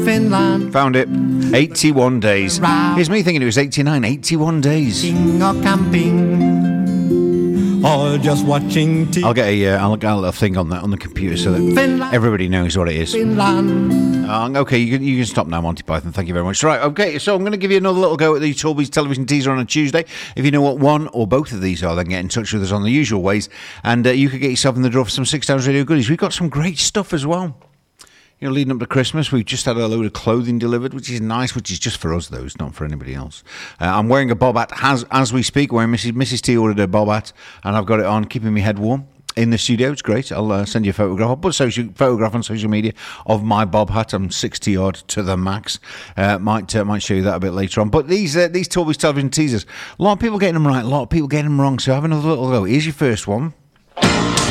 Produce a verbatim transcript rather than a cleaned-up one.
Finland. Found it. eighty-one days. Here's me thinking it was eighty-nine. eighty-one days. Or camping, or just watching T V. I'll get a, uh, I'll get a little thing on that on the computer so that Finland. everybody knows what it is. Finland. Uh, okay, you can, you can stop now, Monty Python. Thank you very much. Right, okay, so I'm going to give you another little go at the Talby's television teaser on a Tuesday. If you know what one or both of these are, then get in touch with us on the usual ways, and uh, you could get yourself in the draw for some Six Towns Radio goodies. We've got some great stuff as well. You know, leading up to Christmas, we've just had a load of clothing delivered, which is nice, which is just for us, though. It's not for anybody else. Uh, I'm wearing a bob hat as, as we speak. Wearing Missus Missus T ordered a bob hat, and I've got it on, keeping my head warm. In the studio, it's great. I'll uh, send you a photograph. I'll put a social, photograph on social media of my bob hat. I'm sixty odd to the max. Uh, might uh, might show you that a bit later on. But these uh, these Talby's television teasers, a lot of people getting them right, a lot of people getting them wrong. So have another little go. Here's your first one.